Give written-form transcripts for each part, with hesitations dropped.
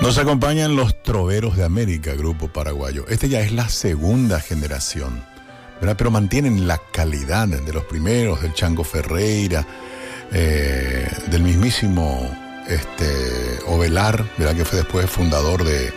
Nos acompañan los Troveros de América, grupo paraguayo. Este ya es la segunda generación, ¿verdad? Pero mantienen la calidad de los primeros, del Chango Ferreira, del mismísimo Ovelar, ¿verdad? Que fue después fundador de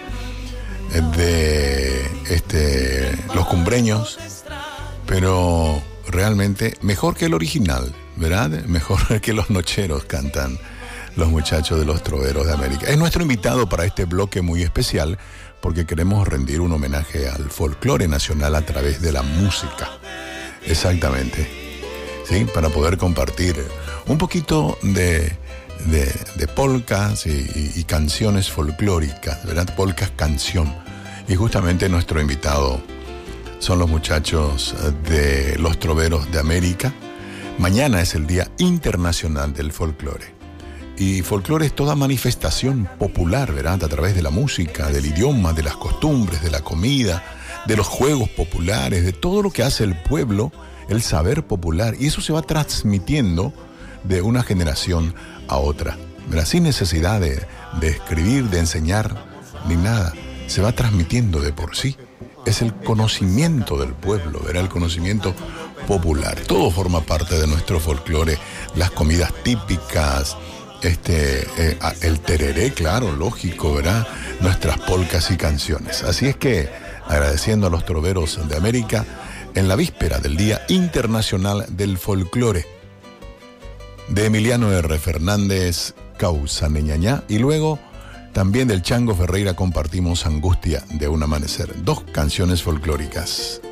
Los Cumbreños, pero realmente mejor que el original, ¿verdad? Mejor que los nocheros cantan los muchachos de los Troveros de América. Es nuestro invitado para este bloque muy especial porque queremos rendir un homenaje al folclore nacional a través de la música. Exactamente. ¿Sí? Para poder compartir un poquito de polcas y canciones folclóricas, ¿verdad? Polcas canción. Y justamente nuestro invitado son los muchachos de los Troveros de América. Mañana es el Día Internacional del Folclore. Y folclore es toda manifestación popular, ¿verdad? A través de la música, del idioma, de las costumbres, de la comida, de los juegos populares, de todo lo que hace el pueblo, el saber popular. Y eso se va transmitiendo de una generación a otra, ¿verdad? Sin necesidad de escribir, de enseñar, ni nada. Se va transmitiendo de por sí. Es el conocimiento del pueblo, ¿verdad? El conocimiento popular. Todo forma parte de nuestro folclore. Las comidas típicas, el tereré, claro, lógico, ¿verdad? Nuestras polcas y canciones. Así es que, agradeciendo a los Troveros de América, en la víspera del Día Internacional del Folclore, de Emiliano R. Fernández, Causa Neñañá, y luego también del Chango Ferreira compartimos Angustia de un Amanecer, dos canciones folclóricas.